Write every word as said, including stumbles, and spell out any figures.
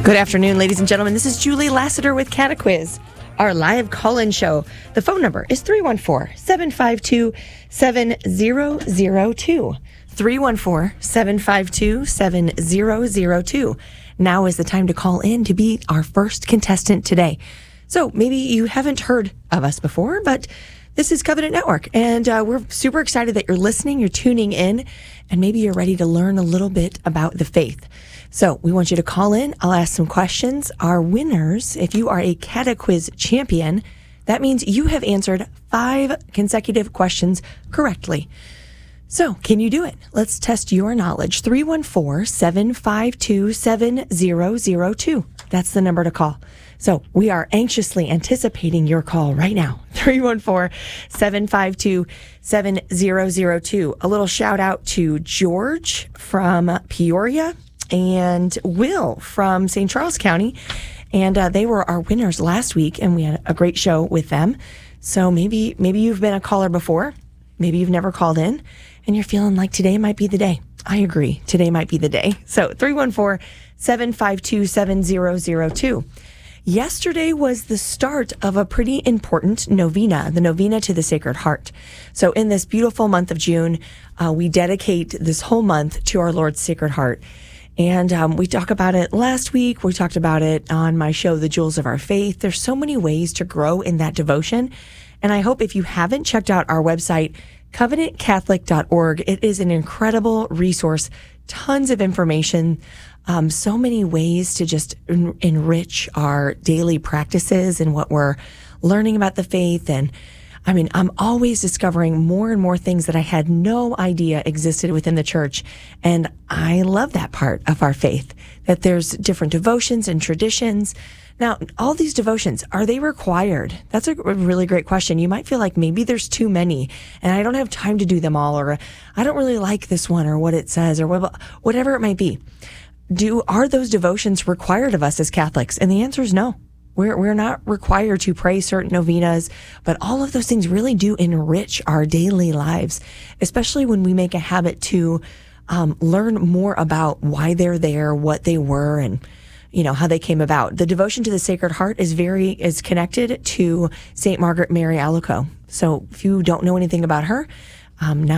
Good afternoon, ladies and gentlemen. This is Julie Lassiter with Catequiz, our live call-in show. The phone number is three one four, seven five two, seven zero zero two. three one four, seven five two, seven zero zero two. Now is the time to call in to be our first contestant today. So maybe you haven't heard of us before, but this is Covenant Network, and uh, we're super excited that you're listening, you're tuning in, and maybe you're ready to learn a little bit about the faith. So we want you to call in. I'll ask some questions. Our winners, if you are a Catequiz champion, that means you have answered five consecutive questions correctly. So can you do it? Let's test your knowledge. three one four, seven five two, seven zero zero two. That's the number to call. So we are anxiously anticipating your call right now. three one four, seven five two, seven zero zero two. A little shout out to George from Peoria and Will from Saint Charles County. And uh, they were our winners last week, and we had a great show with them. So maybe maybe you've been a caller before. Maybe you've never called in, and you're feeling like today might be the day. I agree. Today might be the day. So three one four, seven five two, seven zero zero two. Yesterday was the start of a pretty important novena, the Novena to the Sacred Heart. So in this beautiful month of June, uh, we dedicate this whole month to our Lord's Sacred Heart. And um, we talked about it last week. We talked about it on my show, The Jewels of Our Faith. There's so many ways to grow in that devotion. And I hope if you haven't checked out our website, covenant catholic dot org, it is an incredible resource, tons of information, um, so many ways to just en- enrich our daily practices and what we're learning about the faith. And I mean, I'm always discovering more and more things that I had no idea existed within the church. And I love that part of our faith, that there's different devotions and traditions. Now, all these devotions, are they required? That's a really great question. You might feel like maybe there's too many and I don't have time to do them all, or I don't really like this one or what it says, or whatever it might be. Do, are those devotions required of us as Catholics? And the answer is no. We're, we're not required to pray certain novenas, but all of those things really do enrich our daily lives, especially when we make a habit to um, learn more about why they're there, what they were, and you know, how they came about. The devotion to the Sacred Heart is very, is connected to Saint Margaret Mary Alacoque. So if you don't know anything about her, um, now